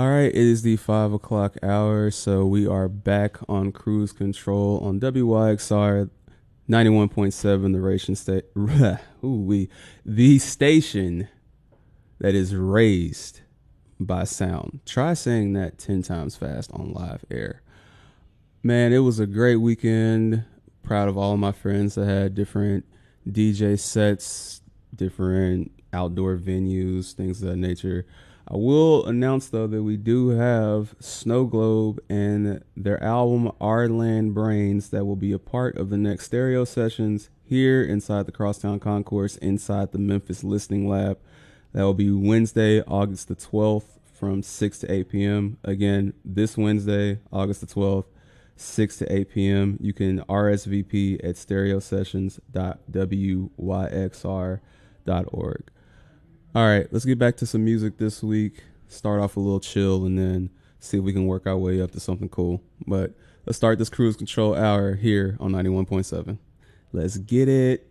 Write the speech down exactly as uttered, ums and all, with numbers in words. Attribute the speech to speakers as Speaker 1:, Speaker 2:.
Speaker 1: All right, it is the five o'clock hour, so we are back on cruise control on W Y X R ninety-one point seven, the ration state. Ooh, we the station that is raised by sound. Try saying that ten times fast on live air. Man, it was a great weekend. Proud of all of my friends that had different D J sets, different outdoor venues, things of that nature. I will announce, though, that we do have Snow Globe and their album Our Land Brains that will be a part of the next stereo sessions here inside the Crosstown Concourse, inside the Memphis Listening Lab. That will be Wednesday, August the twelfth from six to eight p.m. Again, this Wednesday, August the twelfth, six to eight p.m. You can R S V P at stereo sessions dot w y x r dot org. All right, let's get back to some music this week. Start off a little chill and then see if we can work our way up to something cool. But let's start this cruise control hour here on ninety-one point seven. Let's get it.